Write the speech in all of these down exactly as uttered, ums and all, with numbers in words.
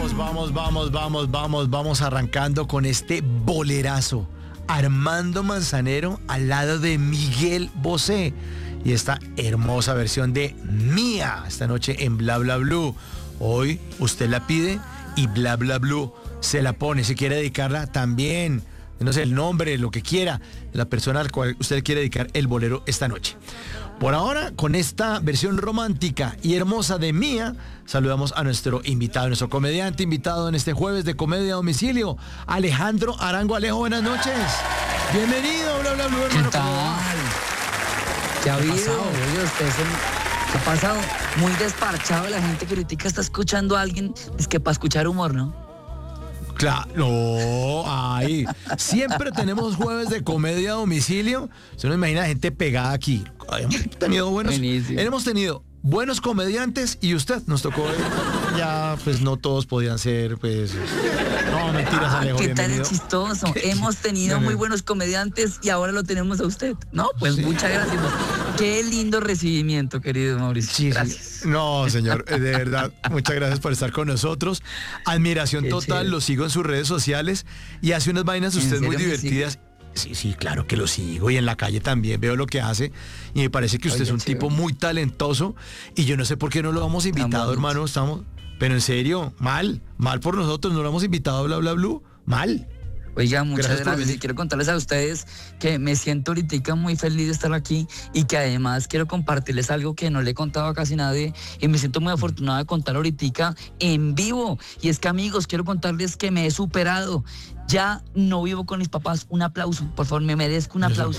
Vamos, vamos, vamos, vamos, vamos, vamos arrancando con este bolerazo. Armando Manzanero al lado de Miguel Bosé. Y esta hermosa versión de Mía, esta noche en Bla Bla Blue. Hoy usted la pide y Bla Bla Blue se la pone. Si quiere dedicarla también, no sé, el nombre, lo que quiera, la persona al cual usted quiere dedicar el bolero esta noche. Por ahora, con esta versión romántica y hermosa de Mía, saludamos a nuestro invitado, nuestro comediante invitado en este jueves de Comedia a Domicilio, Alejandro Arango. Alejo, buenas noches. Bienvenido, Bla Bla Blue, hermano. ¿Qué tal? ¿Qué ha habido? Oye, usted es un... ¿Qué ha pasado? Muy desparchado. La gente que critica está escuchando a alguien. Es que para escuchar humor, ¿no? Claro, no, ay, siempre tenemos jueves de Comedia a Domicilio. Se nos imagina gente pegada aquí. Hemos tenido buenos, Buenísimo. hemos tenido buenos comediantes y usted nos tocó ver. Ya, pues no todos podían ser, pues. No, mentiras, Ah, Alejo, ¿qué tal bienvenido. es chistoso? Hemos tenido No, no. muy buenos comediantes y ahora lo tenemos a usted. No, pues Sí. muchas gracias. Qué lindo recibimiento, querido Mauricio. Sí, Gracias. sí. No, señor, eh, de verdad, muchas gracias por estar con nosotros. Admiración Qué total, chévere. lo sigo en sus redes sociales y hace unas vainas ¿En usted muy serio me divertidas. Sí, sí, claro que lo sigo y en la calle también veo lo que hace y me parece que usted Oye, es un chévere. tipo muy talentoso y yo no sé por qué no lo hemos invitado, bonito. hermano, estamos, pero en serio, mal, mal por nosotros, no lo hemos invitado a Bla Bla Blue, mal. Oiga, muchas Gracias por gracias. venir. Y quiero contarles a ustedes que me siento ahorita muy feliz de estar aquí y que además quiero compartirles algo que no le he contado a casi nadie y me siento muy afortunado de contar ahorita en vivo. Y es que, amigos, quiero contarles que me he superado. Ya no vivo con mis papás. Un aplauso, por favor, me merezco un aplauso.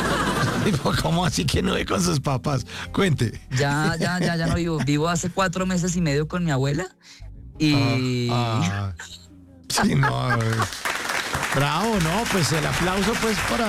¿Cómo así que no ve con sus papás? Cuente. Ya, ya, ya, ya no vivo. Vivo hace cuatro meses y medio con mi abuela y... Ah, ah. Sí, no. eh. Bravo, no, pues el aplauso pues para...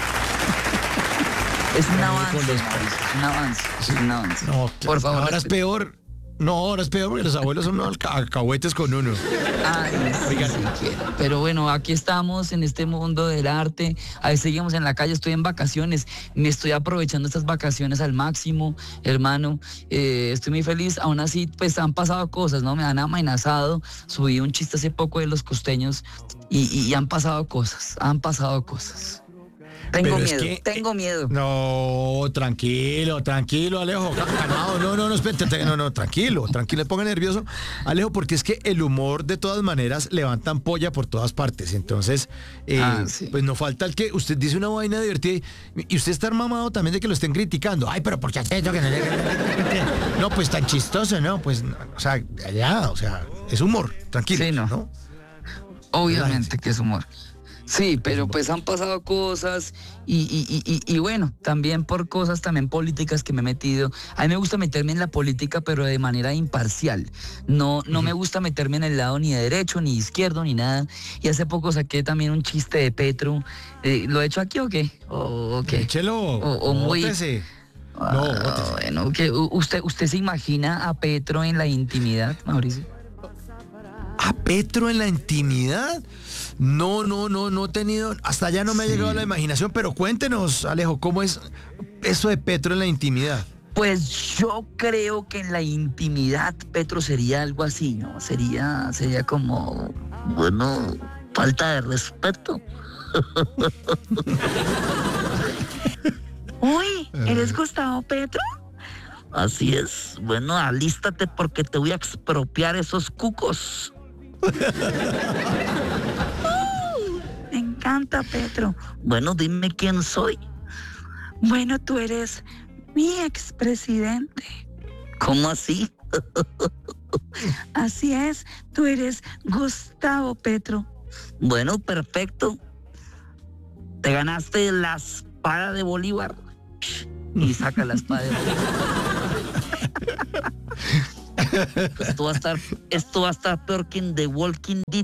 Es un Con avance, los- Mauricio, es un avance, es un avance. No, Por favor, ahora es respe- peor. No, ahora es peor porque los abuelos son unos alca- alcahuetes con uno. Ay, sí, Oigan. sí quiero. Pero bueno, aquí estamos en este mundo del arte. Ahí seguimos en la calle, estoy en vacaciones. Me estoy aprovechando estas vacaciones al máximo, hermano. Eh, estoy muy feliz. Aún así, pues han pasado cosas, ¿no? Me han amenazado. Subí un chiste hace poco de los costeños y, y- y han pasado cosas. Han pasado cosas. Tengo Pero es miedo, que- tengo miedo. No, tranquilo, tranquilo, Alejo. ca- Calmado, no, no, no, espérate, no, no, tranquilo, tranquilo, ponga nervioso, Alejo, porque es que el humor de todas maneras levanta ampolla por todas partes. Entonces, eh, Ah, sí. pues no falta el que usted dice una vaina divertida y, y usted está mamado también de que lo estén criticando. Ay, pero ¿por qué hace eso? Que no, le- no, pues tan chistoso, ¿no? Pues, no, o sea, ya, o sea, es humor, tranquilo. Sí, no. ¿no? Obviamente que es humor. Sí, pero pues han pasado cosas y, y, y, y, y bueno, también por cosas también políticas que me he metido. A mí me gusta meterme en la política, pero de manera imparcial. No, no me gusta meterme en el lado ni de derecho, ni izquierdo, ni nada. Y hace poco saqué también un chiste de Petro. Eh, ¿Lo he hecho aquí o qué? ¿O, o qué? Échelo, O- o muy- bótese. Ah, No, bótese. bueno, que u- usted, ¿usted se imagina a Petro en la intimidad, Mauricio? ¿A Petro en la intimidad? No, no, no, no he tenido, hasta allá no me ha Sí. llegado la imaginación, pero cuéntenos, Alejo, ¿cómo es eso de Petro en la intimidad? Pues yo creo que en la intimidad Petro sería algo así, ¿no? Sería, sería como, bueno, falta de respeto. Uy, ¿eres Gustavo Petro? Así es. Bueno, alístate porque te voy a expropiar esos cucos. Me encanta, Petro. Bueno, dime quién soy. Bueno, tú eres mi expresidente. ¿Cómo así? Así es, tú eres Gustavo Petro. Bueno, perfecto. Te ganaste la espada de Bolívar. Y saca la espada de Bolívar. Esto va a estar, esto va a estar peor que en The Walking Dead.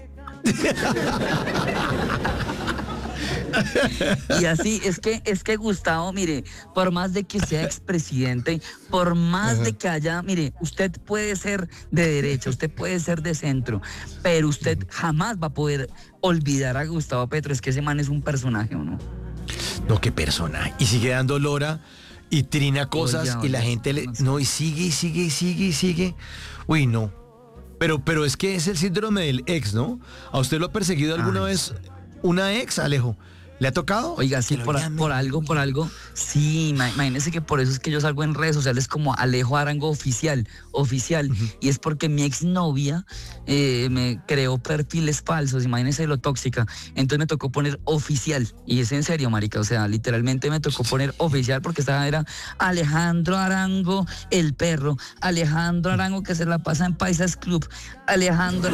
Y así, es que, es que Gustavo, mire, por más de que sea expresidente, por más Ajá. de que haya, mire, usted puede ser de derecha, usted puede ser de centro, pero usted jamás va a poder olvidar a Gustavo Petro, es que ese man es un personaje, ¿o no? No, qué persona. Y sigue dando lora y trina cosas Oye, y la oye, gente le... no sé. No, y sigue y sigue y sigue y sigue. Uy, no. Pero, pero es que es el síndrome del ex, ¿no? ¿A usted lo ha perseguido alguna Ay. vez una ex, Alejo? ¿Le ha tocado? Oiga, sí, Que lo por, llamen. por algo, por algo. Sí, ima- imagínense que por eso es que yo salgo en redes sociales como Alejo Arango Oficial, oficial. Ujú. Y es porque mi exnovia eh, me creó perfiles falsos, imagínense lo tóxica. Entonces me tocó poner oficial. Y es en serio, marica, o sea, literalmente me tocó poner oficial porque esta era Alejandro Arango, el perro. Alejandro Arango que se la pasa en Paisas Club. Alejandro...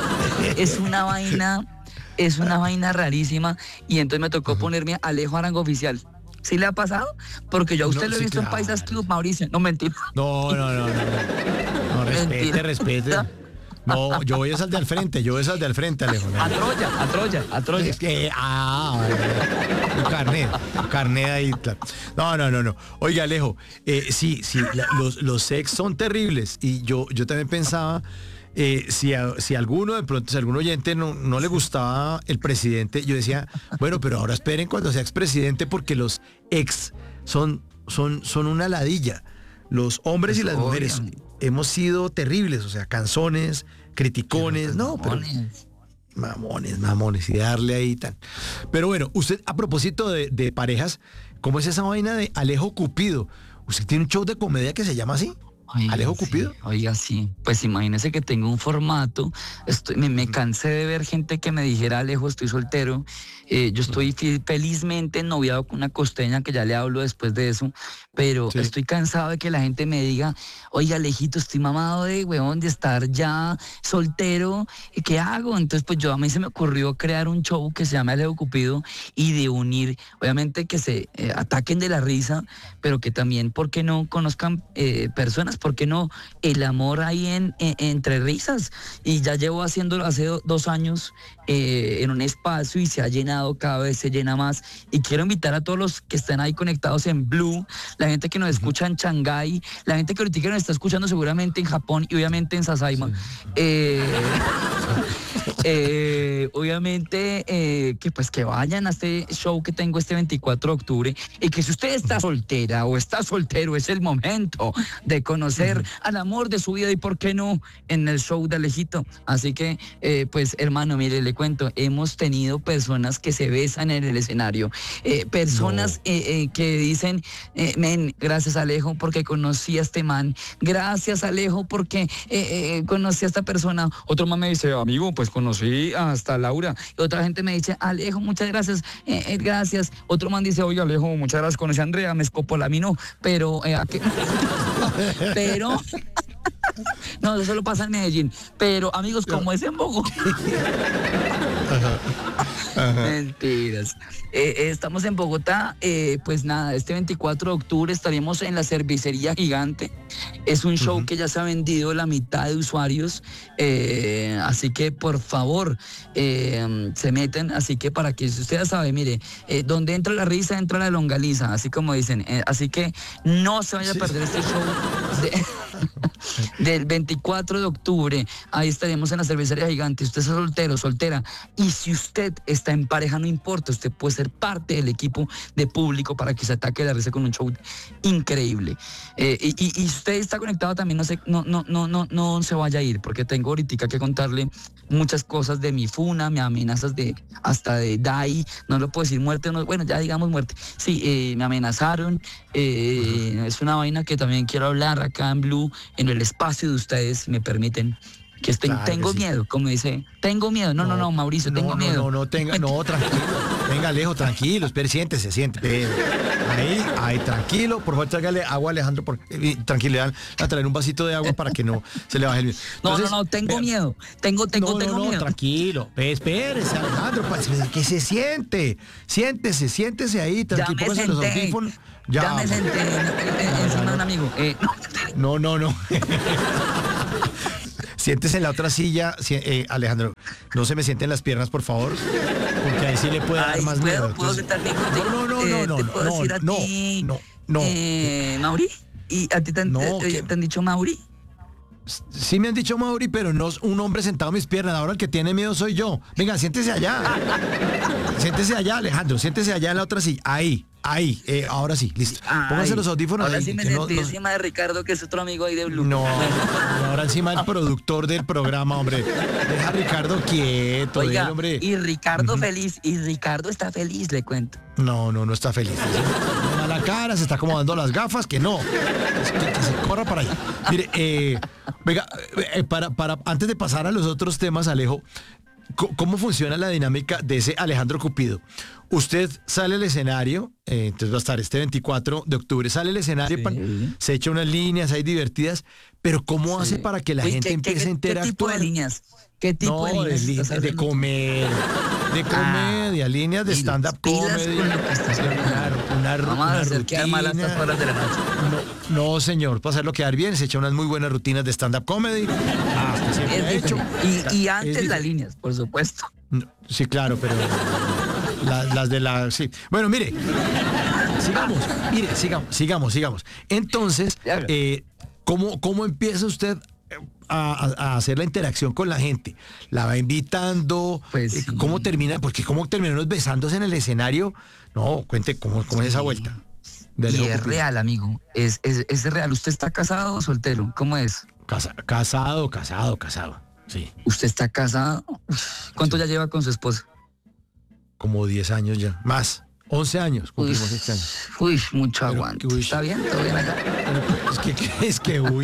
Es una vaina... Es una vaina rarísima y entonces me tocó Ajá. ponerme Alejo Arango Oficial. ¿Sí le ha pasado? Porque yo a usted No, lo he sí, visto en claro. Paisas Club, Mauricio. No, mentira. No, no, no, no. No, no respete, Mentira. respete. No, yo voy a sal de al frente, yo voy a sal de al frente, Alejo. No. A Troya, a Troya, a Troya. Es que, ah, vale. Un carnet, un carnet ahí. Claro. No, no, no, no. Oiga, Alejo, eh, sí, sí, la- los, los sex son terribles. Y yo, yo también pensaba, eh, si, a- si alguno de pronto, si algún oyente no, no le gustaba el presidente, yo decía, bueno, pero ahora esperen cuando sea expresidente porque los ex son, son, son una ladilla. Los hombres y Pues, las mujeres obvio. hemos sido terribles, o sea, canzones, criticones, no, pero Mamones. mamones, mamones, y darle ahí tan. Pero bueno, usted, a propósito de, de parejas, ¿cómo es esa vaina de Alejo Cupido? ¿Usted tiene un show de comedia que se llama así? Oiga, ¿Alejo sí, Cupido? oiga, sí. Pues imagínese que tengo un formato. Estoy, me, me cansé de ver gente que me dijera, Alejo, estoy soltero. Eh, yo estoy fi- felizmente noviado con una costeña, que ya le hablo después de eso. Pero Sí. estoy cansado de que la gente me diga, oiga, Alejito, estoy mamado de, huevón, de estar ya soltero. ¿Y ¿Qué hago? Entonces, pues yo a mí se me ocurrió crear un show que se llama Alejo Cupido y de unir, obviamente que se eh, ataquen de la risa, pero que también, ¿por qué no conozcan eh, personas? ¿Por qué no el amor ahí en, en- entre risas? Y ya llevo haciéndolo hace do- dos años eh, en un espacio y se ha llenado, cada vez se llena más. Y quiero invitar a todos los que están ahí conectados en Blue, la gente que nos escucha en Shanghái, la gente que ahorita nos está escuchando seguramente en Japón y obviamente en Sasaima. Eh, eh, obviamente eh, que pues que vayan a este show que tengo este veinticuatro de octubre y que si usted está soltera o está soltero es el momento de conocer al amor de su vida y por qué no en el show de Alejito. Así que eh, pues hermano, mire, le cuento, hemos tenido personas que se besan en el escenario, eh, personas No. eh, eh, que dicen, eh, men, gracias Alejo porque conocí a este man, gracias Alejo porque eh, eh, conocí a esta persona. Otro man me dice, amigo, pues conocí hasta Laura. Y otra gente me dice, Alejo, muchas gracias, eh, eh, gracias. Otro man dice, oye Alejo, muchas gracias, conocí a Andrea, me escopolaminó, pero eh, ¿a qué? pero no, eso solo pasa en Medellín. Pero amigos, como es en Bogotá. Mentiras. Eh, eh, estamos en Bogotá, eh, pues nada, este veinticuatro de octubre estaremos en la cervecería Gigante. Es un show Ujú. que ya se ha vendido la mitad de usuarios, eh, así que por favor eh, se meten, así que para que si usted ya sabe, mire, eh, donde entra la risa, entra la longaliza, así como dicen, eh, así que no se vaya Sí. a perder este show de- del veinticuatro de octubre. Ahí estaremos en la cervecería Gigante. Usted está soltero, soltera, y si usted está en pareja, no importa, usted puede ser parte del equipo de público para que se ataque la risa con un show increíble. Eh, y, y- y si usted está conectado también, no se, no, no, no, no, no se vaya a ir, porque tengo ahorita que contarle muchas cosas de mi funa, me amenazas de hasta de D A I, no lo puedo decir muerte, no, bueno, ya digamos muerte. Sí, eh, me amenazaron, eh, es una vaina que también quiero hablar acá en Blue, en el espacio de ustedes, si me permiten. Que estén- Claro que tengo sí. miedo, como dice, tengo miedo, no, no, no, Mauricio, tengo no, miedo. No, no, no, tenga, no, tranquilo. Venga, Alejo, tranquilo, espere, siéntese, siéntese. Ahí, ahí, tranquilo. Por favor, tráigale agua, Alejandro, por, eh, tranquilidad, a traer un vasito de agua para que no se le baje el miedo. No, Entonces, no, no, tengo vea, miedo, tengo, tengo, no, tengo no, no, miedo. tranquilo. Ve, espérese, Alejandro, pues, que se siente. Siéntese, siéntese ahí, Ya tranquilo, me póngase los senté, audífonos. ya, me senté en- en- en- encima de un amigo. Eh, no, No, no, no. Siéntese en la otra silla, si- eh, Alejandro. No se me sienten las piernas, por favor. Porque ahí sí le puede dar ay, más ¿puedo, miedo. puedo Entonces- sentarme contigo? No, no, no, Eh, no, ¿te no, puedo no, decir a no, ti, no, no. eh, Mauri? ¿Y a ti te han, No, te- que- te han dicho Mauri? Sí me han dicho Mauri, pero no es un hombre sentado a mis piernas. Ahora el que tiene miedo soy yo. Venga, siéntese allá. Siéntese allá, Alejandro. Siéntese allá en la otra silla. Ahí, ahí. Eh, ahora sí, listo. Ay, póngase los audífonos. ahora ahí, sí me que sentí no- no- encima de Ricardo, que es otro amigo ahí de Blue. No, ahora encima el productor del programa, hombre. Deja a Ricardo quieto, Oiga, déjalo, hombre. y Ricardo feliz, y Ricardo está feliz, le cuento. No, no, no está feliz. Tiene mala cara, se está acomodando las gafas, que no. Es que, que se corra para allá. Mire, eh, venga, eh, para, para, antes de pasar a los otros temas, Alejo, co- ¿cómo funciona la dinámica de ese Alejandro Cupido? Usted sale al escenario, eh, entonces va a estar este veinticuatro de octubre, sale al escenario, Sí. pan, se echa unas líneas ahí divertidas, pero ¿cómo hace para que la Uy, gente ¿qué- empiece qué- a interactuar? ¿Qué tipo de líneas? ¿Qué tipo No, de de, líneas? líneas estás de haciendo? comedia, de comedia, líneas de Pilas, stand-up pilas comedy. con lo que estás hablando. Claro, una, ru- Vamos a una hacer quedar mal a estas rutina. horas de la noche. No, no, señor, para hacerlo quedar bien, se echa unas muy buenas rutinas de stand-up comedy. Ah, usted siempre Es ha hecho. diferente. Y, y Es antes las diferente. líneas, por supuesto. No, sí, claro, pero la- las de la... Sí. Bueno, mire, sigamos, mire, sigamos, sigamos, sigamos. Entonces, Claro. eh, ¿cómo, ¿cómo empieza usted a, a- a hacer la interacción con la gente? ¿La va invitando? Pues Eh, sí. ¿Cómo termina? Porque ¿cómo terminaron besándose en el escenario? No, cuente cómo, cómo es esa vuelta. De Y Alejo es Cupido. real, amigo. Es, es, es real. ¿Usted está casado o soltero? ¿Cómo es? Casa- casado, casado, casado. Sí, ¿Usted está casado? Uf, ¿Cuánto ya lleva con su esposa? como diez años ya. Más, once años Uy, cumplimos este año. uy, mucho Pero, aguante. uy. ¿Está bien? ¿Todo bien acá? Pero, pues, es que, que- es que, uy.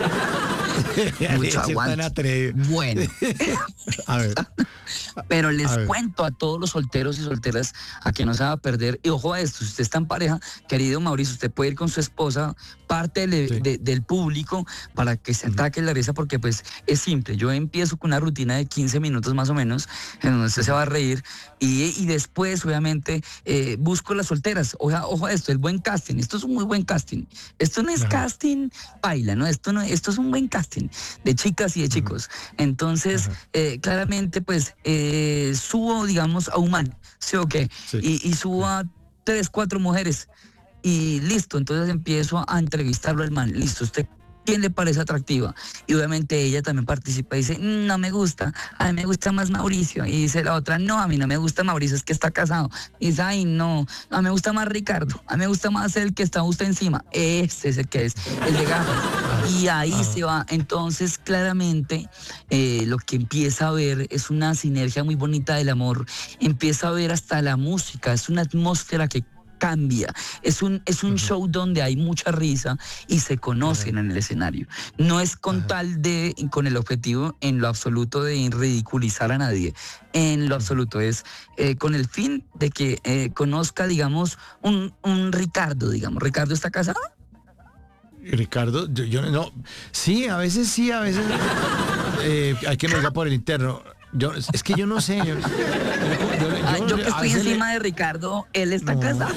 Mucho Ese tan aguante. atrevido. Bueno, A ver, pero les A ver. cuento a todos los solteros y solteras a que no se va a perder. Y ojo a esto, si usted está en pareja, querido Mauricio, usted puede ir con su esposa, parte del, Sí. de- del público, para que se ataque la risa, porque pues es simple. Yo empiezo con una rutina de quince minutos más o menos, en donde usted se va a reír, y, y después, obviamente, eh, busco las solteras. Ojo, ojo a esto, el buen casting. Esto es un muy buen casting. Esto no es Ajá. casting baila, ¿no? Esto no, esto es un buen casting de chicas y de chicos. Entonces, Ajá. eh, claramente, pues, eh, subo, digamos, a un man, ¿sí o qué? Sí. Y, y subo a tres, cuatro mujeres, y listo, entonces empiezo a entrevistarlo al man, listo, usted, ¿quién le parece atractiva? Y obviamente ella también participa y dice, "Mm, no me gusta, a mí me gusta más Mauricio", y dice la otra, no, a mí no me gusta Mauricio, es que está casado, y dice, ay, no, a mí me gusta más Ricardo, a mí me gusta más el que está usted encima, ese es el que es, el de gafas, y ahí Ah. se va. Entonces, claramente, eh, lo que empieza a ver es una sinergia muy bonita del amor, empieza a ver hasta la música, es una atmósfera que cambia, es un, es un show donde hay mucha risa y se conocen en el escenario. No es con Ajá. tal de, con el objetivo en lo absoluto de ridiculizar a nadie, en lo absoluto es eh, con el fin de que eh, conozca, digamos, un, un Ricardo, digamos. ¿Ricardo está casado? Ricardo, yo, yo no. Sí, a veces sí, a veces. eh, hay que me diga por el interno. Yo, es que yo no sé. Yo, yo- yo- Ah, yo- yo que a estoy veces le- encima de Ricardo, él está No. casado.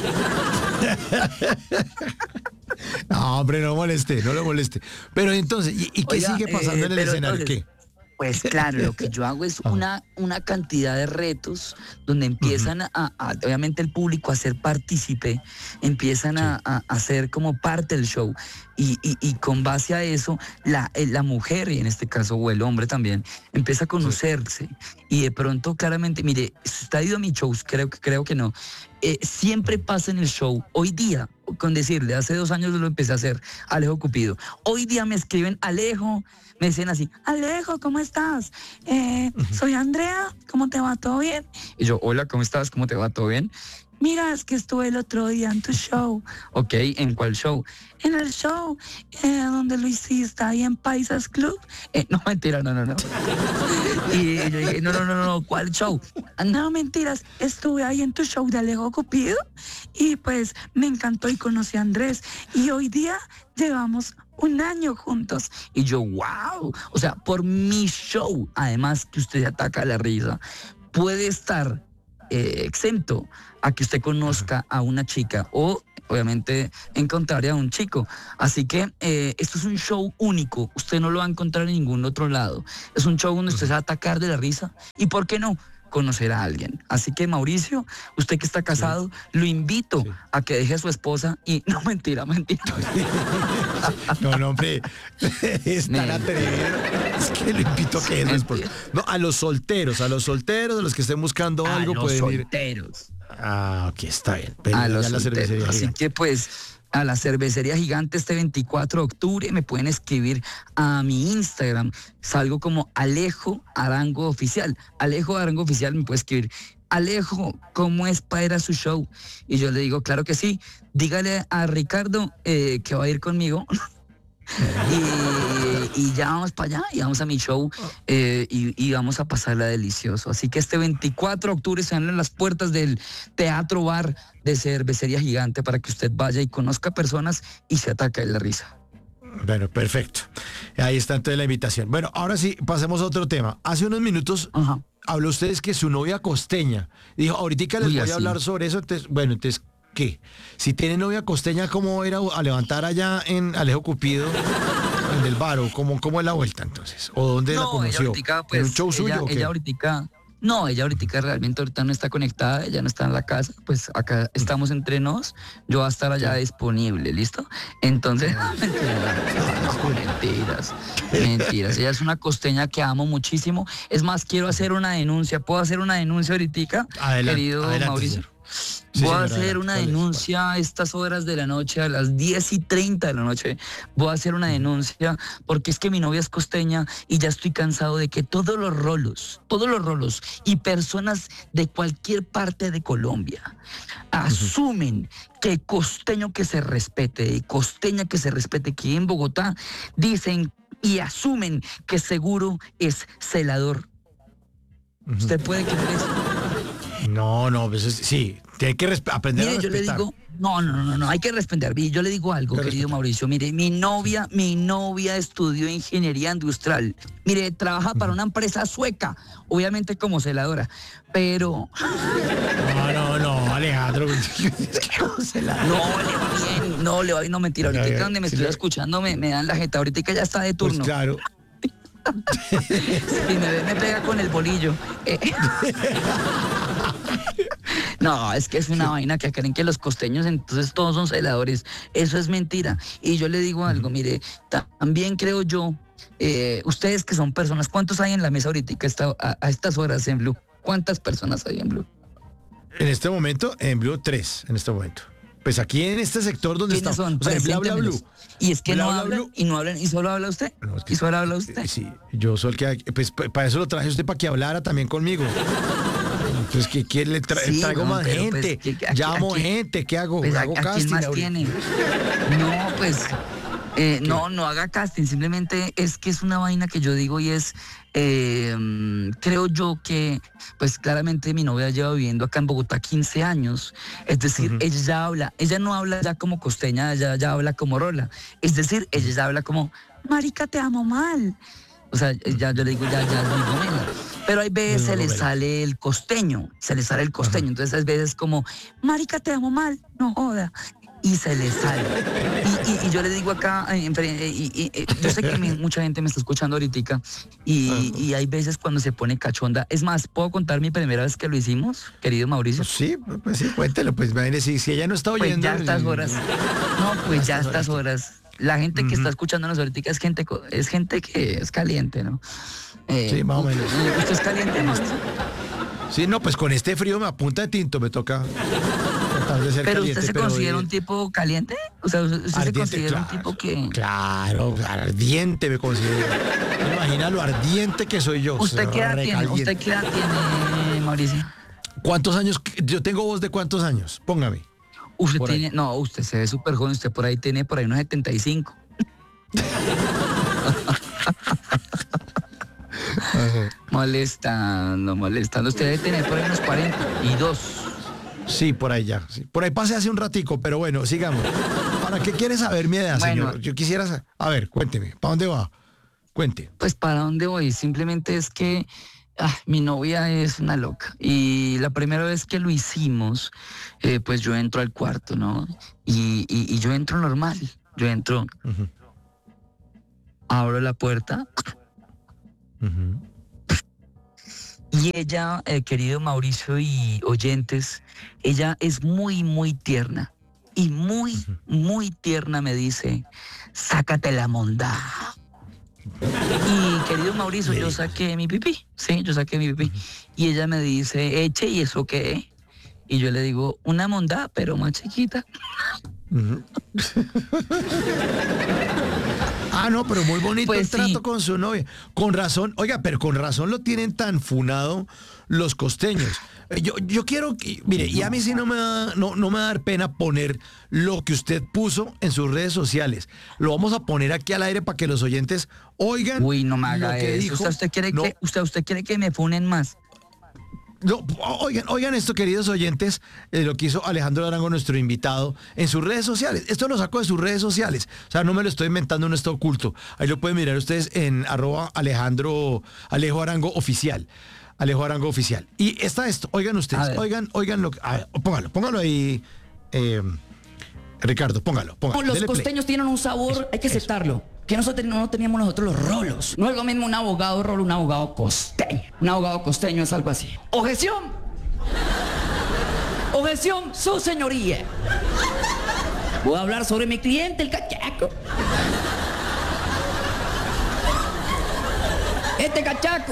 No, hombre, no moleste, no lo moleste. Pero entonces, ¿y, y qué Oiga, sigue pasando eh, en el pero escenario? entonces, ¿Qué? Pues claro, lo que yo hago es Ajá. una, una cantidad de retos donde empiezan a, a- obviamente el público a ser partícipe, empiezan a, a, a ser como parte del show. Y, y, y con base a eso, la, eh, la mujer, y en este caso, o el hombre también, empieza a conocerse. Y de pronto, claramente, mire, si usted ha ido a mis shows, creo, que- creo que no, eh, siempre pasa en el show, hoy día, con decirle, hace dos años lo empecé a hacer, Alejo Cupido, hoy día me escriben, Alejo, me dicen así, Alejo, ¿cómo estás? Eh, soy Andrea, ¿cómo te va? ¿Todo bien? Y yo, hola, ¿cómo estás? ¿Cómo te va? ¿Todo bien? Mira, es que estuve el otro día en tu show. Ok, ¿en cuál show? En el show eh, donde lo hiciste, ahí en Paisas Club. Eh, no, mentira, no, no, no. Y yo dije, no, no, no, no, ¿cuál show? "Ah, no, mentiras, estuve ahí en tu show de Alejo Cupido y pues me encantó y conocí a Andrés. Y hoy día llevamos un año juntos. Y yo, wow. O sea, por mi show, además que usted se ataca a la risa, puede estar eh, exento a que usted conozca a una chica o obviamente encontrar a un chico. Así que eh, esto es un show único, usted no lo va a encontrar en ningún otro lado. Es un show donde usted se va a atacar de la risa y, ¿por qué no?, conocer a alguien. Así que Mauricio, usted que está casado, sí. lo invito sí. a que deje a su esposa y no, mentira, mentira. No, no, hombre, es tan atrevido. Es que lo invito a que deje a su esposa. No, a los solteros, a los solteros, a los que estén buscando a algo los pueden solteros. ir. Ah, ok, está bien. Pero a los solteros. Así que pues a la cervecería gigante este veinticuatro de octubre me pueden escribir a mi Instagram. Salgo como Alejo Arango Oficial. Alejo Arango Oficial me puede escribir: Alejo, ¿cómo es para ir a su show? Y yo le digo, claro que sí. Dígale a Ricardo eh, que va a ir conmigo. y, y ya vamos para allá, y vamos a mi show eh, y, y vamos a pasarla delicioso. Así que este veinticuatro de octubre se abren las puertas del Teatro Bar de Cervecería Gigante para que usted vaya y conozca personas y se ataque de la risa. Bueno, perfecto. Ahí está entonces la invitación. Bueno, ahora sí, pasemos a otro tema. Hace unos minutos Ajá. habló ustedes que su novia costeña. Dijo, ahorita les Uy, voy así. a hablar sobre eso. Entonces, bueno, entonces, ¿qué? Si tiene novia costeña, ¿cómo era a levantar allá en Alejo Cupido, en el bar? ¿O cómo, cómo es la vuelta entonces? ¿O dónde no, la conoció? Ella ahorita, pues, ¿En un show suyo ella, o qué? Ella ahorita... No, ella ahorita realmente ahorita no está conectada, ella no está en la casa, pues acá estamos entre nos, yo voy a estar allá disponible, ¿listo? Entonces, mentiras, mentiras, mentiras, ella es una costeña que amo muchísimo, es más, quiero hacer una denuncia, ¿puedo hacer una denuncia ahorita, adelante, querido adelante, Mauricio? Señor. Sí, voy a señora, hacer una denuncia a estas horas de la noche, a las diez y treinta de la noche. Voy a hacer una denuncia porque es que mi novia es costeña y ya estoy cansado de que todos los rolos, todos los rolos y personas de cualquier parte de Colombia asumen que costeño que se respete y costeña que se respete, que en Bogotá dicen y asumen que seguro es celador. ¿Usted puede creer eso? No, no, pues es, sí, tiene que resp- aprender Mire, a respetar. yo le digo, no, no, no, no, hay que respetar. Yo le digo algo, querido respetar. Mauricio. Mire, mi novia, mi novia estudió ingeniería industrial. Mire, trabaja para una empresa sueca, obviamente como celadora, pero... No, no, no, Alejandro. No, le va bien, no, le va bien, no, mentira. Ahorita donde me estoy le... escuchando me, me dan la jeta, ahorita ya está de turno. Pues claro. Si me ve, me pega con el bolillo. Eh. No, es que es una vaina que creen que los costeños entonces todos son celadores. Eso es mentira. Y yo le digo algo, mire, también creo yo, eh, ustedes que son personas, ¿cuántos hay en la mesa ahorita a, a estas horas en Blue? ¿Cuántas personas hay en Blue? En este momento, en Blue, tres, en este momento. Pues aquí en este sector donde está, son? O sea, bla, bla, Blue. Y es que bla, no bla, hablan Blue. y no hablan y solo habla usted. No, es que, y solo habla usted. Sí, yo soy el que, pues para eso lo traje usted, para que hablara también conmigo. Entonces, ¿qué, qué le tra sí, traigo no, más gente? Pues, ¿qué, Llamo aquí, gente, ¿qué hago? Pues, ¿Hago ¿a, casting? ¿A quién más tiene? No, pues, eh, no, no haga casting, simplemente es que es una vaina que yo digo y es, eh, creo yo que, pues claramente mi novia lleva viviendo acá en Bogotá quince años, es decir, uh-huh. ella ya habla, ella no habla ya como costeña, ella ya habla como rola, es decir, ella ya habla como, marica, te amo mal. O sea, ya yo le digo, ya, ya es muy gomela. Pero hay veces se le sale el costeño, se le sale el costeño. Ajá. Entonces hay veces como, marica, te amo mal, no joda. Y se le sale. Y, y, y yo le digo acá, y, y, y, yo sé que mi, mucha gente me está escuchando ahorita, y, y hay veces cuando se pone cachonda. Es más, ¿puedo contar mi primera vez que lo hicimos, querido Mauricio? Pues sí, pues sí, cuéntelo. Pues si, si ella no está oyendo. Pues ya a estas horas. No, pues ya a estas horas. La gente que uh-huh. está escuchándonos ahorita es gente, es gente que es caliente, ¿no? Eh, sí, más o menos. ¿Usted es caliente, no? Sí, no, pues con este frío me apunta de tinto, me toca tratar de ser pero caliente. ¿Usted se pero considera de... un tipo caliente? O sea, ¿usted ardiente, se considera claro, un tipo que...? Claro, ardiente me considero. Imagina lo ardiente que soy yo. ¿Usted qué edad tiene? ¿Usted qué edad tiene, Mauricio? ¿Cuántos años? Yo tengo voz de cuántos años, póngame. Usted por tiene, ahí. No, usted se ve súper joven, usted por ahí tiene por ahí unos setenta y cinco. molestando, molestando. Usted debe tener por ahí unos cuarenta y dos. Sí, por ahí ya. Sí. Por ahí pasé hace un ratico, pero bueno, sigamos. ¿Para qué quiere saber mi edad, bueno, señor? Yo quisiera saber. A ver, cuénteme, ¿para dónde va? Cuente. Pues para dónde voy, simplemente es que ah, mi novia es una loca. Y la primera vez que lo hicimos, eh, pues yo entro al cuarto, ¿no? Y, y, y yo entro normal. Yo entro, uh-huh. abro la puerta. Uh-huh. Y ella, eh, querido Mauricio y oyentes, ella es muy, muy tierna. Y muy, uh-huh. muy tierna me dice, sácate la mondá. Y querido Mauricio, yo saqué mi pipí, sí, yo saqué mi pipí. Y ella me dice, eche, ¿y eso qué? Y yo le digo, una mondá, pero más chiquita. Uh-huh. Ah, no, pero muy bonito pues el trato sí. con su novia. Con razón, oiga, pero con razón lo tienen tan funado los costeños. Yo, yo quiero que, mire, y a mí sí no me, da, no, no me va a dar pena poner lo que usted puso en sus redes sociales. Lo vamos a poner aquí al aire para que los oyentes oigan. Uy, no me haga lo que eso. Dijo. ¿Usted, usted, quiere no. que, usted, ¿Usted quiere que me funen más? No, oigan, oigan esto, queridos oyentes, eh, lo que hizo Alejandro Arango, nuestro invitado, en sus redes sociales. Esto lo sacó de sus redes sociales. O sea, no me lo estoy inventando, no está oculto. Ahí lo pueden mirar ustedes en arroba Alejandro, Alejo Arango Oficial. Alejo Arango Oficial. Y está esto, oigan ustedes, oigan, oigan lo que. A ver, póngalo, póngalo ahí, eh, Ricardo, póngalo, póngalo. Los costeños play. Tienen un sabor, eso, hay que aceptarlo. Eso. Que nosotros no teníamos nosotros los rolos. No es lo mismo un abogado rolo, un abogado costeño. Un abogado costeño es algo así. Objeción. Objeción, su señoría. Voy a hablar sobre mi cliente, el cachaco. Este cachaco.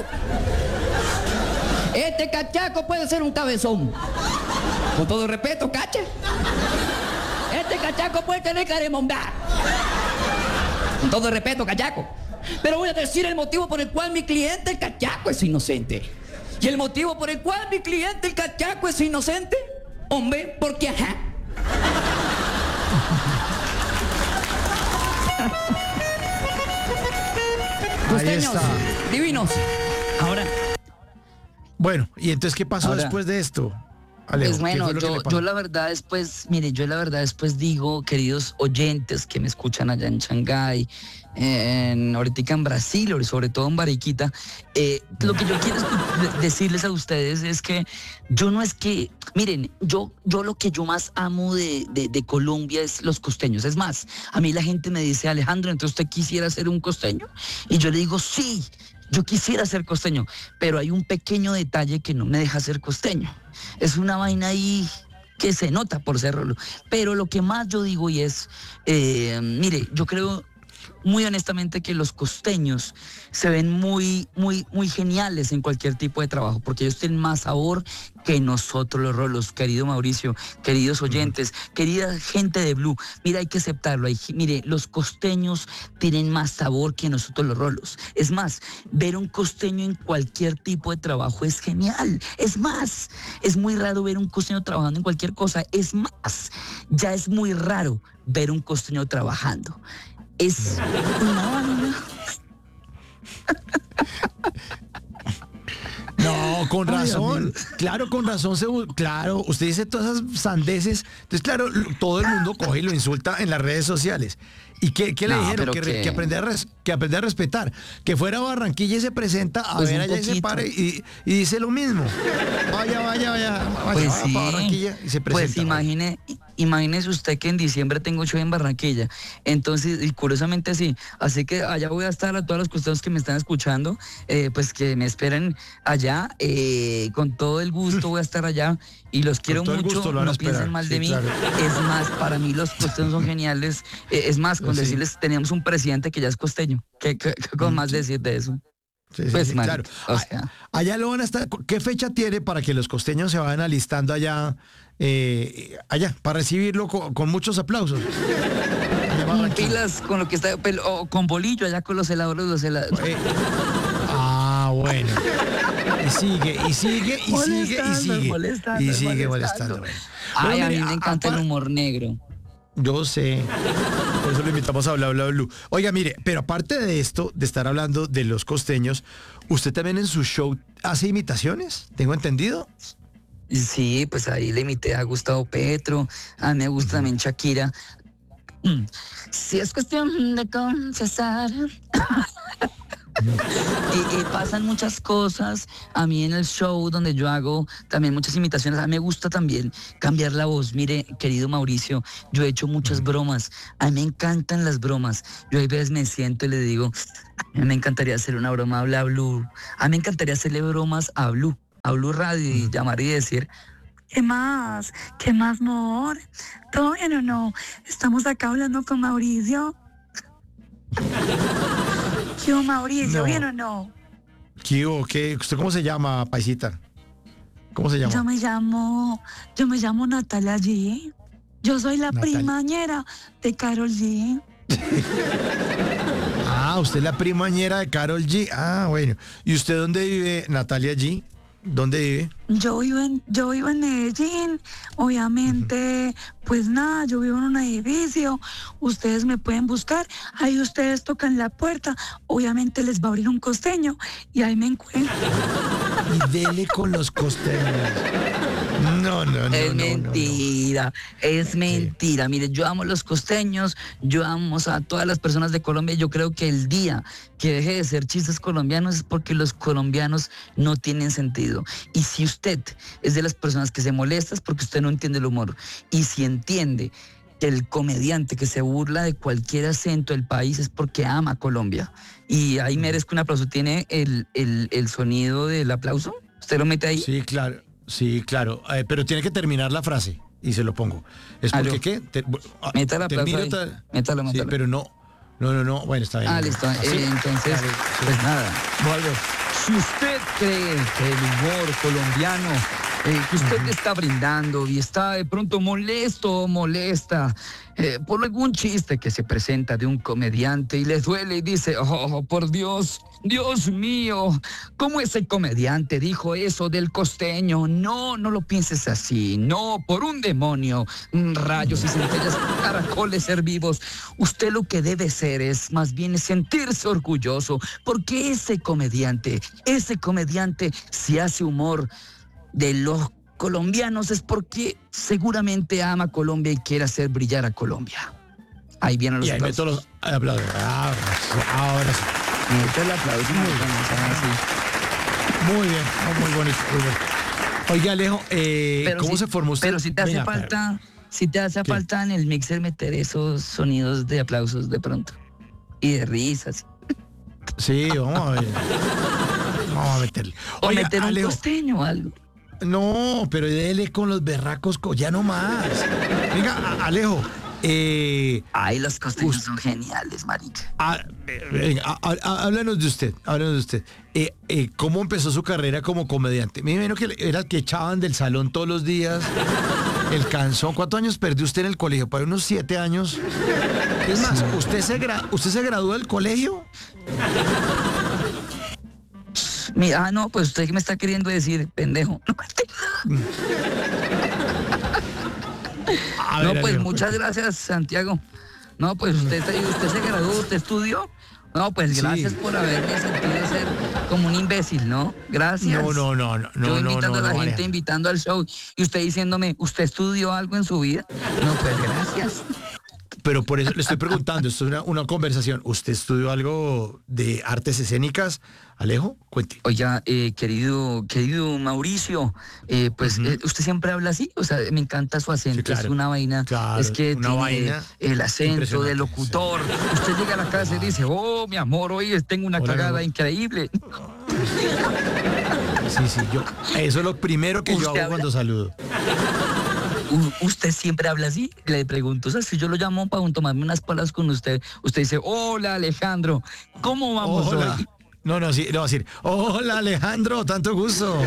Este cachaco puede ser un cabezón. Con todo respeto, cacha. Este cachaco puede tener caremondá. Con todo respeto, cachaco. Pero voy a decir el motivo por el cual mi cliente, el cachaco, es inocente. Y el motivo por el cual mi cliente, el cachaco, es inocente, hombre, porque ajá. Costeños, divinos. Ahora. Bueno, ¿y entonces qué pasó Ahora, después de esto? Alejo, pues bueno, yo, yo la verdad después, mire, yo la verdad después digo, queridos oyentes que me escuchan allá en Shanghái, en, ahorita en Brasil, o sobre todo en Bariquita, eh, lo que yo quiero decirles a ustedes es que yo no es que, miren, yo, yo lo que yo más amo de, de, de Colombia es los costeños. Es más, a mí la gente me dice, Alejandro, ¿entonces usted quisiera ser un costeño? Y yo le digo, sí. Yo quisiera ser costeño, pero hay un pequeño detalle que no me deja ser costeño. Es una vaina ahí que se nota por ser rolo. Pero lo que más yo digo y es, eh, mire, yo creo muy honestamente que los costeños se ven muy, muy, muy geniales en cualquier tipo de trabajo, porque ellos tienen más sabor que nosotros los rolos, querido Mauricio, queridos oyentes, querida gente de Blue. Mira, hay que aceptarlo. Hay, mire, los costeños tienen más sabor que nosotros los rolos. Es más, ver un costeño en cualquier tipo de trabajo es genial. Es más, es muy raro ver un costeño trabajando en cualquier cosa. Es más, ya es muy raro ver un costeño trabajando. Es una vaina. No, con razón. Ay, claro, con razón. Se, claro, usted dice todas esas sandeces. Entonces, claro, todo el mundo coge y lo insulta en las redes sociales. ¿Y qué, qué le no, dijeron? Que, que... que, aprender a res, que aprender a respetar. Que fuera a Barranquilla y se presenta a pues ver allá poquito. Y se pare y, y dice lo mismo. Vaya, vaya, vaya. vaya pues vaya sí. Para Barranquilla y se presenta. Pues imagine, imagínese usted que en diciembre tengo show en Barranquilla. Entonces, y curiosamente sí. Así que allá voy a estar a todas las cuestiones que me están escuchando. Eh, pues que me esperen allá. Eh, con todo el gusto voy a estar allá. Y los quiero mucho, no piensen mal de sí, mí. Claro. Es más, para mí los costeños son geniales. Eh, es más, con sí. decirles, teníamos un presidente que ya es costeño. ¿Qué, qué, qué con más decir de eso? Sí, sí, pues, sí, man, claro. O sea. Allá lo van a estar. ¿Qué fecha tiene para que los costeños se vayan alistando allá, eh, allá, para recibirlo con, con muchos aplausos? Pilas con lo que está, o con bolillo allá con los heladores, los heladores. Eh, ah, bueno. Y sigue, y sigue, y sigue, y sigue. Molestando, y sigue molestando. molestando. Ay, bueno, a mí me encanta el humor negro. Yo sé. Por eso lo invitamos a Bla Bla Blue. Oiga, mire, pero aparte de esto, de estar hablando de los costeños, ¿usted también en su show hace imitaciones? ¿Tengo entendido? Sí, pues ahí le imité a Gustavo Petro, a mí me gusta uh-huh. también Shakira. Si es cuestión de confesar. y, y pasan muchas cosas. A mí en el show donde yo hago también muchas imitaciones, a mí me gusta también cambiar la voz. Mire, querido Mauricio, yo he hecho muchas bromas. A mí me encantan las bromas. Yo a veces me siento y le digo, a mí me encantaría hacer una broma a Bla Blue. A mí me encantaría hacerle bromas a Blue, a Blue Radio y llamar y decir, ¿qué más? ¿Qué más, amor? ¿Todo bien o no? Estamos acá hablando con Mauricio. ¿Qué hubo, Mauricio? No. ¿Bien o no? ¿Qué hubo? ¿Qué? ¿Usted cómo se llama, paisita? ¿Cómo se llama? Yo me llamo, yo me llamo Natalia G. Yo soy la Natalia. primañera de Karol G. Ah, usted es la primañera de Karol G. Ah, bueno. ¿Y usted dónde vive, Natalia G? ¿Dónde vive? Yo vivo en, yo vivo en Medellín, obviamente, pues nada, yo vivo en un edificio, ustedes me pueden buscar, ahí ustedes tocan la puerta, obviamente les va a abrir un costeño y ahí me encuentran. Y dele con los costeños. No, no, no. Es no, no, mentira, es mentira. Mire, yo amo los costeños, yo amo a todas las personas de Colombia. Yo creo que el día que deje de ser chistes colombianos es porque los colombianos no tienen sentido. Y si usted es de las personas que se molesta es porque usted no entiende el humor. Y si entiende que el comediante que se burla de cualquier acento del país es porque ama Colombia. Y ahí merezco un aplauso. ¿Tiene el, el, el sonido del aplauso? ¿Usted lo mete ahí? Sí, claro. Sí, claro. Eh, pero tiene que terminar la frase y se lo pongo. ¿Es porque Aló. qué? Te, ah, Meta el aplauso termino ahí. ta- Métalo, Sí, métalo. pero no. No, no, no. Bueno, está bien. Ah, listo. ¿Así? Eh, entonces, Dale, sí. pues nada. Bueno, Si usted cree que el humor colombiano eh, que usted le está brindando y está de pronto molesto o molesta eh, por algún chiste que se presenta de un comediante y le duele y dice, oh, por Dios, Dios mío, ¿cómo ese comediante dijo eso del costeño? No, no lo pienses así, no, por un demonio, rayos y centellas, caracoles ser vivos. Usted lo que debe ser es más bien sentirse orgulloso, porque ese comediante, ese comediante, si hace humor de los colombianos es porque seguramente ama Colombia y quiere hacer brillar a Colombia. Ahí vienen los y ahí meto aplausos. los aplausos. Ah, ahora sí. Meto el aplauso. Muy bien. Así. Muy bien. Oh, muy bonito. Muy bien. Oiga, Alejo, eh, Pero ¿cómo si- se formó usted? Pero si te hace Venga, falta, si te hace ¿Qué? falta en el mixer meter esos sonidos de aplausos de pronto. Y de risas. Sí, vamos a ver. Vamos a meterle. O Oiga, meter un Alejo, costeño o algo. no, pero dele con los berracos, co- ya no más. Venga, a- Alejo, eh, Ay, los costeños son geniales, marica. a- eh, venga, a- a- háblanos de usted, háblanos de usted. Eh, eh, ¿Cómo empezó su carrera como comediante? Me imagino que era el que echaban del salón todos los días, el canzón. ¿Cuántos años perdió usted en el colegio? Para unos siete años. Es más, ¿usted se, gra- ¿usted se graduó del colegio? Mira, ah, no, pues usted que me está queriendo decir, pendejo. A No, ver, pues Alejo, muchas gracias, Santiago. No, pues usted, usted se graduó, usted estudió. No, pues Sí. gracias por haberme sentido ser como un imbécil, ¿no? Gracias. No, no, no, no, Yo no, no, invitando no, a la no, gente, Alejo. invitando al show, y usted diciéndome, ¿usted estudió algo en su vida? No, pues gracias. Pero por eso le estoy preguntando, esto es una, una conversación. ¿Usted estudió algo de artes escénicas, Alejo? Cuente. Oiga, eh, querido, querido Mauricio, eh, pues Ujú. eh, usted siempre habla así, o sea, me encanta su acento, Sí, claro. es una vaina, Claro, es que una tiene vaina el acento impresionante, del locutor. Usted llega a la casa y dice, oh, mi amor, hoy tengo una Hola, mi cagada amor. increíble. Sí, sí, yo. Eso es lo primero que yo ¿Usted hago habla? cuando saludo. U- ¿Usted siempre habla así? Le pregunto, o sea, si yo lo llamo para tomarme unas palas con usted, usted dice, hola Alejandro, ¿cómo vamos Hola. hoy? No, no, sí, le voy a decir, hola Alejandro, tanto gusto.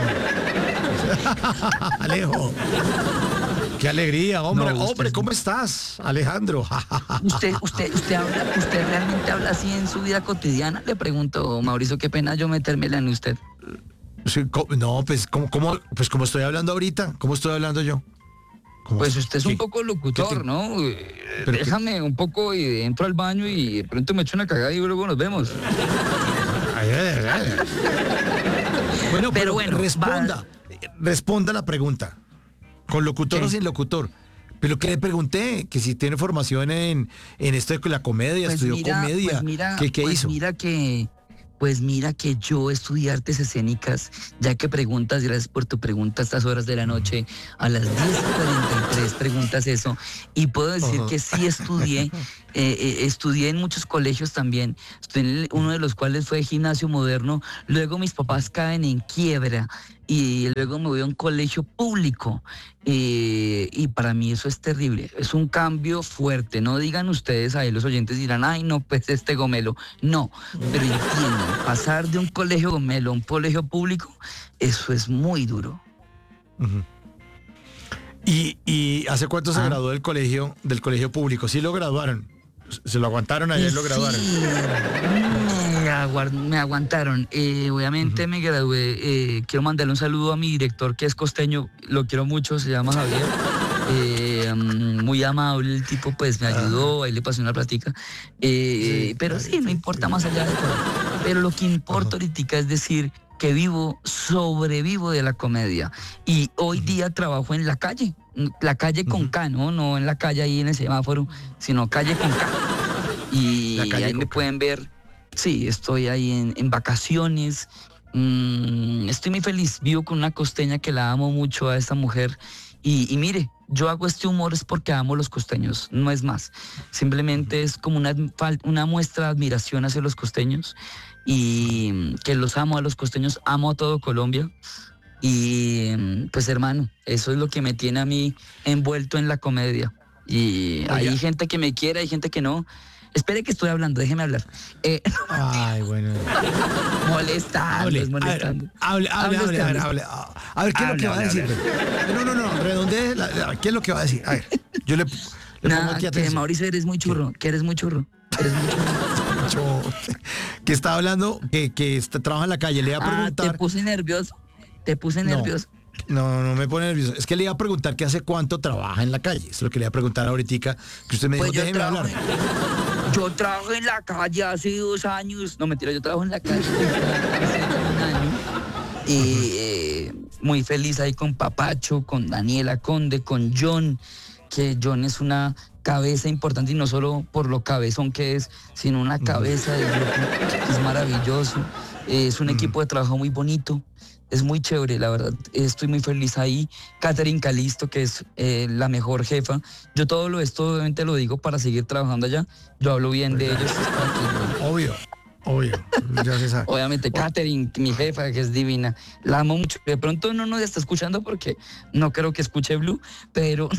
Alejo. Qué alegría, hombre. No, usted hombre, es- ¿cómo estás, Alejandro? ¿Usted, usted, usted, habla, ¿Usted realmente habla así en su vida cotidiana? Le pregunto, Mauricio, qué pena yo metérmela en usted. Sí, co- no, pues ¿cómo, cómo, pues como estoy hablando ahorita, ¿cómo estoy hablando yo? ¿Cómo- Pues usted es qué- un poco qué locutor, te- ¿no? Eh, pero qué- Déjame un poco y entro al baño y de pronto me echo una cagada y luego nos vemos. Ay, ay, ay. Bueno, pero, Pero bueno, responda, responda la pregunta. ¿Con locutor ¿Qué? o sin locutor? Pero que le pregunté, que si tiene formación en, en esto de la comedia, Pues estudió mira, comedia. pues mira, ¿Qué, qué pues hizo? mira que, Pues mira que yo estudié artes escénicas, ya que preguntas, gracias por tu pregunta a estas horas de la noche, a las diez cuarenta y tres preguntas eso, y puedo decir que sí estudié, eh, eh, estudié en muchos colegios también, estudié en uno de los cuales fue Gimnasio Moderno, luego mis papás caen en quiebra, y luego me voy a un colegio público, eh, y para mí eso es terrible, es un cambio fuerte. No digan ustedes ahí, los oyentes dirán, ay no, pues este gomelo, no, pero entiendan, pasar de un colegio gomelo a un colegio público, eso es muy duro. Uh-huh. ¿Y, y hace cuánto se Ah. graduó del colegio, del colegio público? ¿Sí lo graduaron? ¿Se lo aguantaron ayer, lo graduaron? Sí, me, aguar- me aguantaron. Eh, obviamente me gradué. eh, quiero mandarle un saludo a mi director, que es costeño, lo quiero mucho, se llama Javier. Eh, mm, muy amable, el tipo pues me ayudó, ahí le pasé una plática. Eh, Sí, pero sí, sí, no sí, importa sí. más allá de todo. Pero lo que importa ahorita es decir que vivo, sobrevivo de la comedia. Y hoy día trabajo en la calle, la calle con Ujú. K, ¿no? No en la calle ahí en el semáforo, sino calle con K. Y La calle ahí con me K. pueden ver, sí, estoy ahí en, en vacaciones. Mm, estoy muy feliz, vivo con una costeña que la amo mucho a esta mujer. Y, y mire, yo hago este humor es porque amo los costeños, no es más. Simplemente es como una, fal- una muestra de admiración hacia los costeños y mm, que los amo a los costeños, amo a todo Colombia. Y mm, pues hermano, eso es lo que me tiene a mí envuelto en la comedia. Y Oiga. hay gente que me quiere, hay gente que no. Espere que estoy hablando, déjeme hablar. Eh, Ay, bueno. molestando, Hable, es a ver, molestando. hable, hable, Hable hable, usted, a ver, hable. hable. A ver, ¿qué es lo Hable, que va a hable, decir? No, no, no, redondee, la- la- ¿qué es lo que va a decir? A ver, yo le, le pongo Nada, aquí que atención. Mauricio eres muy churro, que eres muy churro. Eres muy churro. Yo- que está hablando, que, que está, trabaja en la calle, le iba a Ah, preguntar. te puse nervioso. Te puse No. nervioso. No, no me pone nervioso. Es que le iba a preguntar que hace cuánto trabaja en la calle. Es lo que le iba a preguntar ahorita, que usted me dijo, Pues yo déjeme trabajo, hablar. en, yo trabajo en la calle hace dos años. No, mentira, yo trabajo en la calle hace un año. Y eh, muy feliz ahí con Papacho, con Daniela Conde, con John, que John es una cabeza importante y no solo por lo cabezón que es, sino una cabeza de grupo. Es maravilloso. Eh, es un equipo de trabajo muy bonito. Es muy chévere, la verdad. Estoy muy feliz ahí. Catherine Calisto, que es eh, la mejor jefa. Yo todo lo esto obviamente lo digo para seguir trabajando allá. Yo hablo bien de ellos. es para que yo- Obvio, obvio. Ya se sabe. Obviamente, Catherine, mi jefa, que es divina. La amo mucho. De pronto no nos está escuchando porque no creo que escuche Blue, pero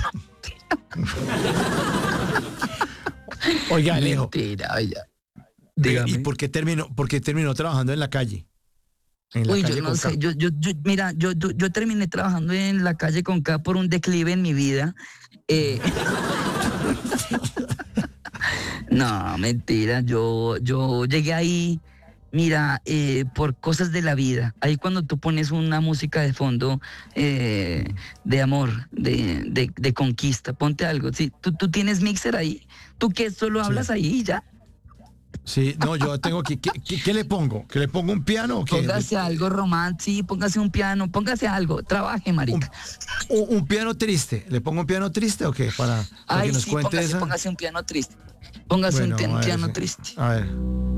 Oiga, Alejo, mentira, oiga. diga, Dígame. ¿y por qué terminó, por qué terminó trabajando en la calle? En la Uy, calle yo no con sé, K. yo, yo, yo- mira, yo, yo, yo terminé trabajando en la calle con K por un declive en mi vida. Eh, no, mentira, yo, yo llegué ahí, mira, eh, por cosas de la vida. Ahí cuando tú pones una música de fondo eh, de amor, de, de, de conquista, ponte algo. Sí, tú, tú tienes mixer ahí, tú que solo hablas ahí y ya. Sí, no, yo tengo aquí. ¿Qué, qué, qué le pongo? ¿Que le pongo un piano o qué? Póngase algo romántico, sí, póngase un piano, póngase algo, trabaje, marica. Un, un piano triste. ¿Le pongo un piano triste o qué? Para, para Ay, que nos sí, cuente póngase, esa. póngase un piano triste. Póngase Bueno, un piano, a ver, piano sí. triste. A ver.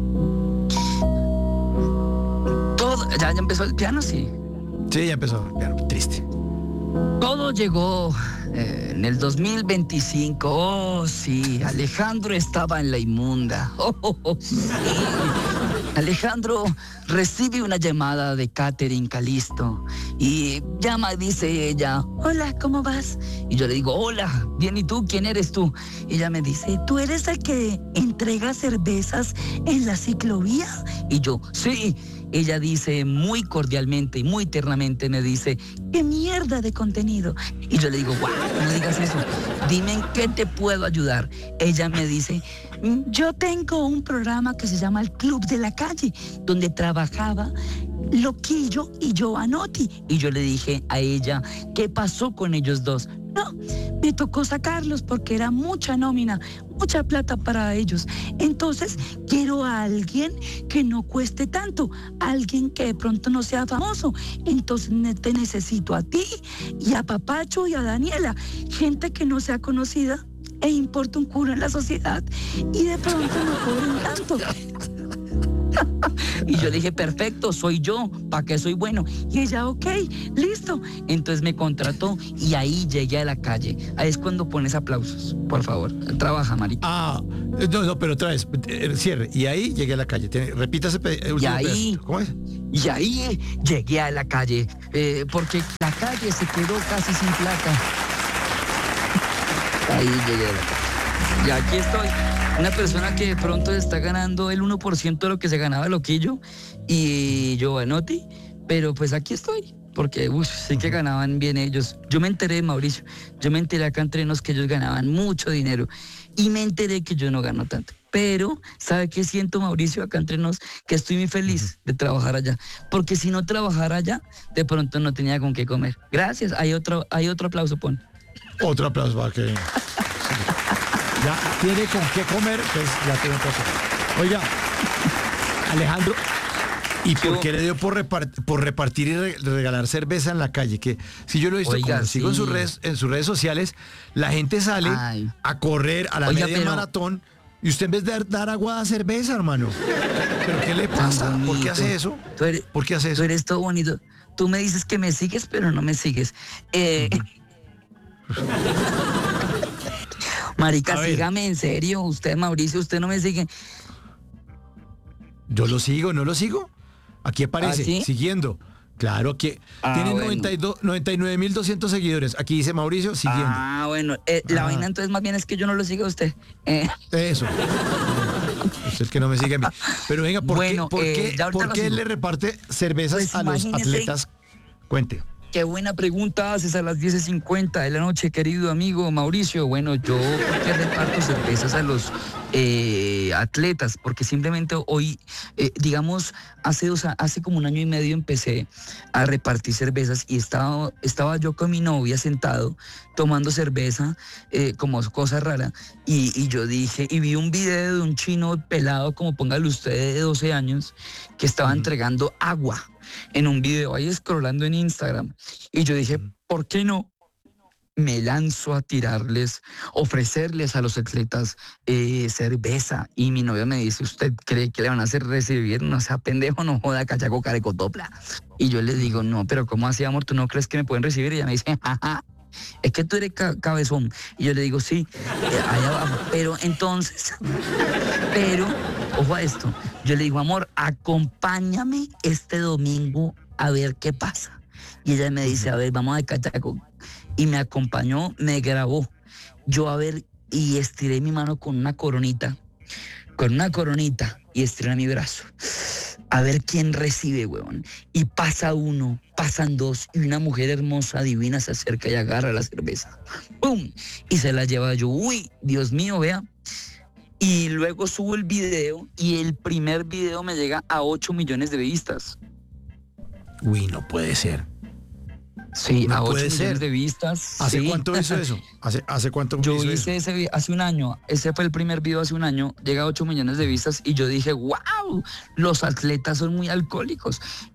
Todo, ya, ya empezó el piano, sí. Sí, ya empezó. Piano triste. Todo llegó eh, en el dos mil veinticinco. Oh, sí, Alejandro estaba en la inmunda. Oh, oh, oh, sí. Alejandro recibe una llamada de Catherine Calisto y llama, dice ella, hola, ¿cómo vas? Y yo le digo, hola, bien, ¿y tú? ¿Quién eres tú? Y ella me dice, ¿tú eres el que entrega cervezas en la ciclovía? Y yo, sí. Ella dice muy cordialmente y muy tiernamente, me dice, ¡qué mierda de contenido! Y yo le digo, wow, no digas eso, dime en qué te puedo ayudar. Ella me dice, yo tengo un programa que se llama El Club de la Calle, donde trabajaba Loquillo y Giovanotti. Y yo le dije a ella, ¿qué pasó con ellos dos? No, me tocó sacarlos porque era mucha nómina, mucha plata para ellos. Entonces, quiero a alguien que no cueste tanto, alguien que de pronto no sea famoso. Entonces, ne- te necesito a ti y a Papacho y a Daniela, gente que no sea conocida e importa un culo en la sociedad y de pronto no cobren tanto. Y yo le dije, perfecto, soy yo, ¿para qué soy bueno? Y ella, ok, listo. Entonces me contrató y ahí llegué a la calle. Ahí es cuando pones aplausos, por favor. Trabaja, marica. Ah, no, no, pero otra vez, eh, cierre. Y ahí llegué a la calle. Tiene- Repítase pe- el Y último ahí, pedacito. ¿Cómo es? y ahí eh, llegué a la calle, eh, porque la calle se quedó casi sin plata. Ahí llegué a la calle. Y aquí estoy, una persona que de pronto está ganando el uno por ciento de lo que se ganaba Loquillo y Giovanotti, pero pues aquí estoy, porque uf, sí que ganaban bien ellos. Yo me enteré, Mauricio, yo me enteré acá entre nos que ellos ganaban mucho dinero y me enteré que yo no gano tanto. Pero, ¿sabe qué siento, Mauricio, acá entre nos? Que estoy muy feliz de trabajar allá, porque si no trabajara allá, de pronto no tenía con qué comer. Gracias, hay otro, hay otro aplauso, pon. Otro aplauso para que... Ya tiene con qué comer, pues ya tiene un poco. Oiga, Alejandro, ¿y por qué le dio por, repart- por repartir y re- regalar cerveza en la calle? Que si yo lo he visto, Oiga, como sigo en sí. sus redes, en sus redes sociales, la gente sale Ay. a correr a la Oiga, media pero- maratón y usted en vez de dar, dar agua da cerveza, hermano. ¿Pero qué le pasa? Tan ¿Por qué bonito. hace eso? Tú eres, ¿Por qué hace tú eso? eres todo bonito. Tú me dices que me sigues, pero no me sigues. Eh, Marica, A ver. sígame en serio. Usted, Mauricio, usted no me sigue. Yo lo sigo, ¿no lo sigo? Aquí aparece, ¿Ah, sí? siguiendo. Claro que Ah, tiene bueno. noventa y dos noventa y nueve mil doscientos seguidores. Aquí dice Mauricio, siguiendo. Ah, bueno. eh, la Ah. vaina entonces más bien es que yo no lo sigo a usted. Eh, Eso. Usted que no me sigue a mí. Pero venga, ¿por Bueno, qué, por eh, qué- ya ahorita por lo qué sigo. le reparte cervezas Pues a los imagínese- atletas? Cuente. Qué buena pregunta haces a las diez y cincuenta de la noche, querido amigo Mauricio. Bueno, yo ¿por qué reparto cervezas a los eh, atletas? Porque simplemente hoy, eh, digamos, hace, dos, a- hace como un año y medio empecé a repartir cervezas y estaba, estaba yo con mi novia sentado tomando cerveza eh, como cosa rara y, y yo dije, y vi un video de un chino pelado, como póngale usted, de doce años, que estaba entregando agua en un video ahí scrollando en Instagram. Y yo dije, ¿por qué no me lanzo a tirarles, ofrecerles a los atletas eh, cerveza? Y mi novia me dice, ¿usted cree que le van a hacer recibir? No sea pendejo, no joda, cachaco, carecotopla. Y yo le digo, no, pero ¿cómo así, amor? ¿Tú no crees que me pueden recibir? Y ella me dice, jaja, es que tú eres ca- cabezón. Y yo le digo, sí, eh, allá abajo. Pero entonces, pero, ojo a esto, yo le digo, amor, acompáñame este domingo a ver qué pasa. Y ella me dice, a ver, vamos a cachaco. Y me acompañó, me grabó. Yo a ver, y estiré mi mano con una coronita, con una coronita, y estiré mi brazo. A ver quién recibe, huevón. Y pasa uno, pasan dos, y una mujer hermosa, divina, se acerca y agarra la cerveza. ¡Pum! Y se la lleva yo. Uy, Dios mío, vea. Y luego subo el video, y el primer video me llega a ocho millones de vistas. Uy, no puede ser. Sí, No a ocho puede millones ser. de vistas. ¿Hace sí. cuánto hizo eso? ¿Hace, hace cuánto Yo hizo eso? hice ese vi- hace un año, ese fue el primer video hace un año, llega a ocho millones de vistas y yo dije, wow, los atletas son muy alcohólicos.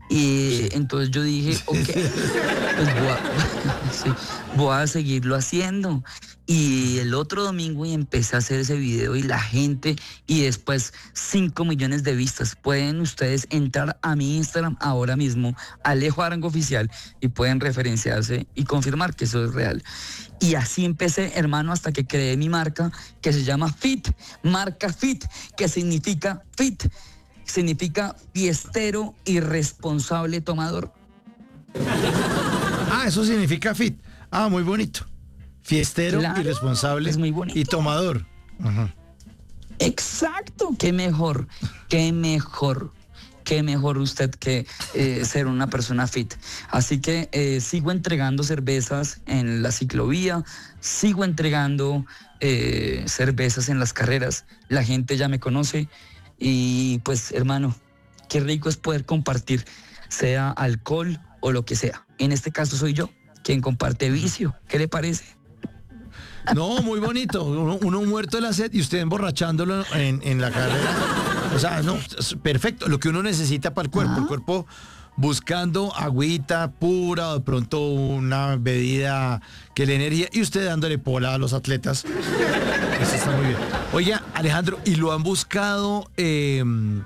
Y entonces yo dije, ok, pues voy a, sí, voy a seguirlo haciendo. Y el otro domingo y empecé a hacer ese video y la gente, y después cinco millones de vistas. Pueden ustedes entrar a mi Instagram ahora mismo, Alejo Arango Oficial, y pueden referenciarse y confirmar que eso es real. Y así empecé, hermano, hasta que creé mi marca que se llama Fit, marca Fit, que significa Fit, significa fiestero y responsable tomador. Ah, eso significa fit. Ah, muy bonito. Fiestero, Claro, irresponsable es muy bonito. y tomador. Ajá. Exacto, qué mejor, qué mejor, qué mejor usted que eh, ser una persona fit. Así que eh, sigo entregando cervezas en la ciclovía, sigo entregando eh, cervezas en las carreras, la gente ya me conoce y pues hermano, qué rico es poder compartir, sea alcohol o lo que sea. En este caso soy yo quien comparte vicio, ¿qué le parece? No, muy bonito. Uno, uno muerto de la sed y usted emborrachándolo en, en la carrera. O sea, no, es perfecto. Lo que uno necesita para el cuerpo. Ah. El cuerpo buscando agüita pura, o de pronto una bebida que le energía y usted dándole pola a los atletas. Eso está muy bien. Oiga, Alejandro, ¿y lo han buscado eh,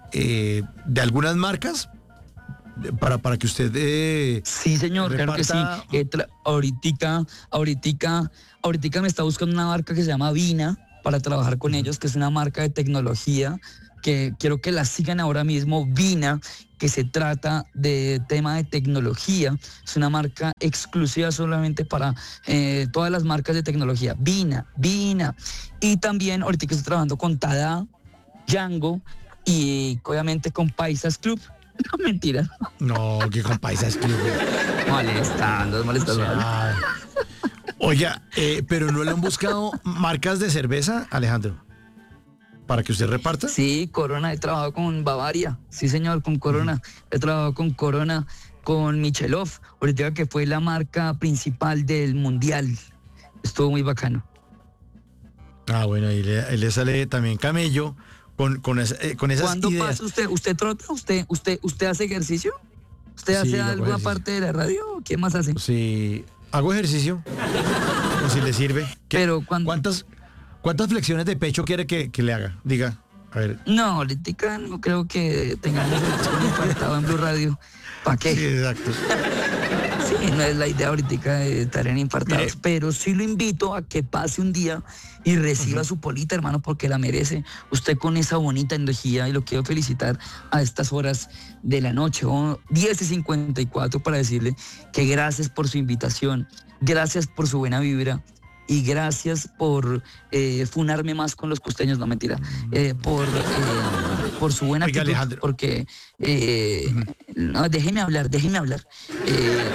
eh, de algunas marcas para, para que usted... Eh, sí, señor, reparta... claro que sí. Eh, tra- ahoritica, ahoritica, ahoritica me está buscando una marca que se llama Vina para trabajar con ellos, que es una marca de tecnología, que quiero que la sigan ahora mismo, Vina, que se trata de tema de tecnología. Es una marca exclusiva solamente para eh, todas las marcas de tecnología. Vina, Vina. Y también ahorita que estoy trabajando con Tada, Django y obviamente con Paisas Club. No, mentira. No, que con Paisas Club. Molestando, molestando. O sea, oiga, eh, pero ¿no le han buscado marcas de cerveza, Alejandro? ¿Para que usted reparta? Sí, Corona, he trabajado con Bavaria. Sí, señor, con Corona. Uh-huh. He trabajado con Corona, con Michelov. Ahorita que fue la marca principal del Mundial. Estuvo muy bacano. Ah, bueno, y le, y le sale también Camello con, con, esa, eh, con esas ¿Cuándo ideas. pasa usted? ¿Usted trota? ¿Usted, usted, usted hace ejercicio? ¿Usted Sí, hace algo ejercicio. aparte de la radio? ¿Qué más hace? Sí, hago ejercicio. O si le sirve. ¿Qué- Pero cuando... ¿Cuántas, ¿Cuántas flexiones de pecho quiere que, que le haga? Diga, a ver. No, ahorita no creo que tengamos el infartado en Blue Radio. ¿Para qué? Sí, exacto. Sí, no es la idea ahorita de estar en infartados, Mire. pero sí lo invito a que pase un día y reciba Ujú. su polita, hermano, porque la merece. Usted con esa bonita energía, y lo quiero felicitar a estas horas de la noche, o diez y cincuenta y cuatro, para decirle que gracias por su invitación, gracias por su buena vibra. Y gracias por eh, funarme más con los costeños, no mentira, eh, por, eh, por su buena Oiga, actitud, Alejandro. porque eh, no, déjeme hablar, déjeme hablar. Eh,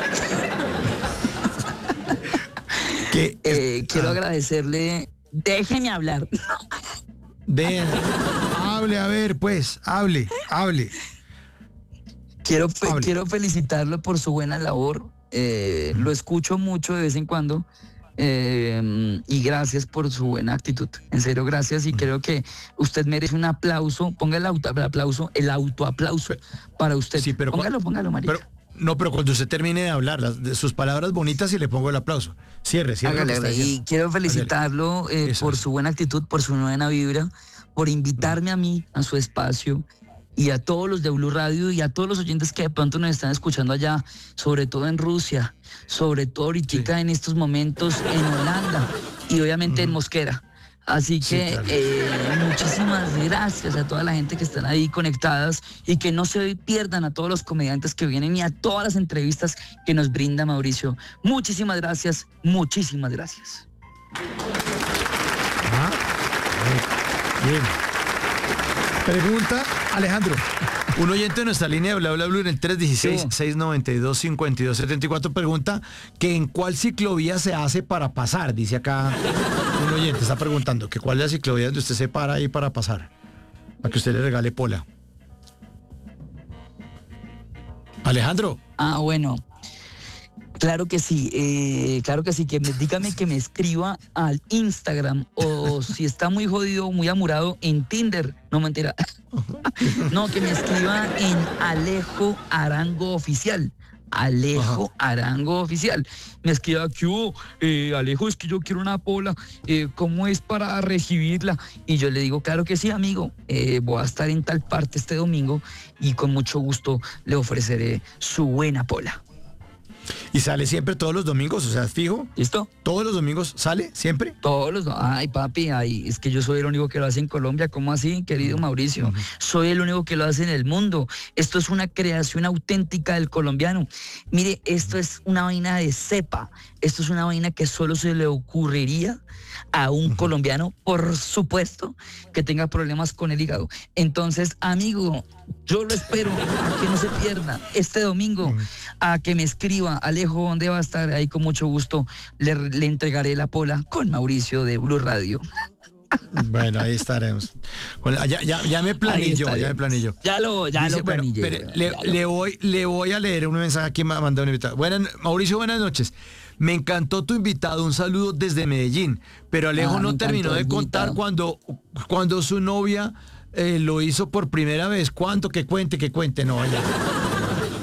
Que, eh, quiero ah, agradecerle, déjeme hablar. ven, hable, a ver, pues, hable, hable. Quiero, fe- Hable. quiero felicitarlo por su buena labor. Eh, lo escucho mucho de vez en cuando. Eh, y gracias por su buena actitud. En serio, gracias. Y creo que usted merece un aplauso. Ponga el, auto, el aplauso, el autoaplauso para usted. Sí, pero póngalo, cu- póngalo, María. Pero, no, pero cuando usted termine de hablar, las, de sus palabras bonitas y le pongo el aplauso. Cierre, cierre. lo que Hágale, está hágale. Y diciendo. quiero felicitarlo eh, Eso por es. su buena actitud, por su buena vibra, por invitarme a mí, a su espacio, y a todos los de Blue Radio y a todos los oyentes que de pronto nos están escuchando allá, sobre todo en Rusia, sobre todo ahorita Sí. en estos momentos en Holanda y obviamente en Mosquera. Así Sí, que claro. eh, muchísimas gracias a toda la gente que están ahí conectadas y que no se pierdan a todos los comediantes que vienen y a todas las entrevistas que nos brinda Mauricio. Muchísimas gracias, muchísimas gracias. Ah, bien. Bien. Pregunta, Alejandro. Un oyente de nuestra línea de Bla Bla Blue en el tres uno seis, seis nueve dos, cinco dos siete cuatro pregunta que en cuál ciclovía se hace para pasar. Dice acá un oyente, está preguntando que cuál es la ciclovía donde usted se para ahí para pasar. Para que usted le regale pola. Alejandro. Ah, bueno. Claro que sí, eh, claro que sí, que me, dígame que me escriba al Instagram o si está muy jodido, muy amurado, en Tinder, no mentira. No, que me escriba en Alejo Arango Oficial. Alejo Arango Oficial. Me escriba, ¿qué hubo? Eh, Alejo, es que yo quiero una pola, eh, ¿cómo es para recibirla? Y yo le digo, claro que sí, amigo, eh, voy a estar en tal parte este domingo y con mucho gusto le ofreceré su buena pola. ¿Y sale siempre todos los domingos? O sea, fijo. ¿Listo? ¿Todos los domingos sale siempre? Todos los... Ay, papi, ay, es que yo soy el único que lo hace en Colombia. ¿Cómo así, querido Mauricio? Soy el único que lo hace en el mundo. Esto es una creación auténtica del colombiano. Mire, esto es una vaina de cepa. Esto es una vaina que solo se le ocurriría a un colombiano, por supuesto, que tenga problemas con el hígado. Entonces, amigo, yo lo espero a que no se pierda este domingo, a que me escriba, Alejo, ¿dónde va a estar? Ahí con mucho gusto le, le entregaré la pola con Mauricio de Blue Radio. Bueno, ahí estaremos. Bueno, ya, ya, ya me planillo, Ahí ya me estaremos. planillo. Ya lo, ya Dice, lo bueno, planillé. espere, ya le, lo- le voy, le voy a leer un mensaje aquí, me ha mandado un invitado. Buenas, Mauricio, buenas noches. Me encantó tu invitado, un saludo desde Medellín. Pero Alejo Ah, me no encantó terminó de el contar invitado. cuando, cuando su novia eh, lo hizo por primera vez. ¿Cuánto? Que cuente, que cuente. No, ya.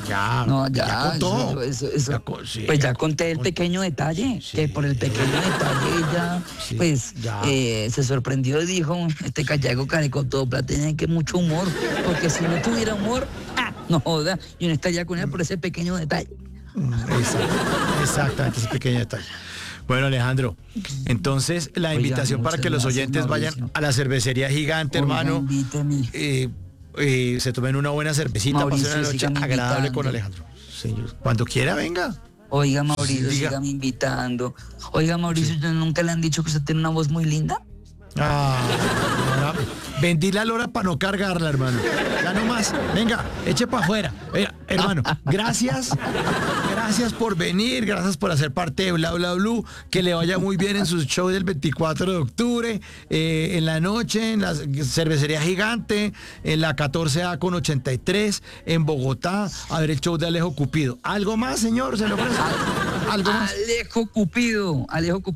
Ya, No, ya, ya contó. eso- eso- eso- Ya con- sí, pues ya ya conté el con- pequeño detalle, Sí. que por el pequeño detalle ella, Sí, pues, ya. eh, se sorprendió y dijo, este callaco carecotopla tiene que mucho humor, porque si no tuviera humor, ah, no joda, yo no estaría con él por ese pequeño detalle. Exacto, exactamente, ese pequeño detalle. Bueno, Alejandro, entonces la Oiga, invitación para muchas que los gracias, oyentes vayan Mauricio. a la cervecería gigante, Oiga, hermano, invíteme. eh, eh, se tomen una buena cervecita, Mauricio, pasen una noche sígame agradable con invitando. Alejandro. Señor, cuando quiera, venga. Oiga, Mauricio, Diga. sígame invitando. Oiga, Mauricio, ¿yo ¿nunca le han dicho que usted tiene una voz muy linda? Ah, ahora, vendí la lora para no cargarla, hermano. Ya no más. Venga, eche para afuera. Venga, hermano, gracias. Gracias por venir, gracias por hacer parte de Bla Bla Blue. Que le vaya muy bien en su show del veinticuatro de octubre, eh, en la noche, en la cervecería gigante, en la catorce A con ochenta y tres, en Bogotá, a ver el show de Alejo Cupido. ¿Algo más, señor? ¿Se lo ofrece? ¿Algo más? Alejo Cupido, Alejo Cupido.